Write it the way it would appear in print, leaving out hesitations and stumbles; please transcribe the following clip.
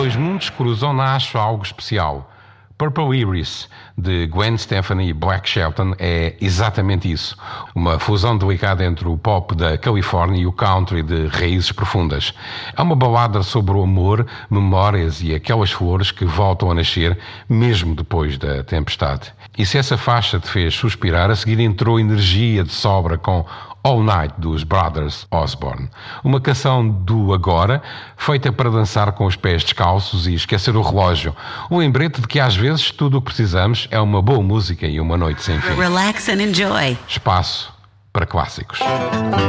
dois mundos cruzam, nasce algo especial. Purple Iris, de Gwen Stefani e Blake Shelton, é exatamente isso. Uma fusão delicada entre o pop da Califórnia e o country de raízes profundas. É uma balada sobre o amor, memórias e aquelas flores que voltam a nascer mesmo depois da tempestade. E se essa faixa te fez suspirar, a seguir entrou energia de sobra com All Night, dos Brothers Osborne. Uma canção do agora, feita para dançar com os pés descalços e esquecer o relógio. O lembrete de que às vezes tudo o que precisamos é uma boa música e uma noite sem fim. Relax and enjoy. Espaço para clássicos.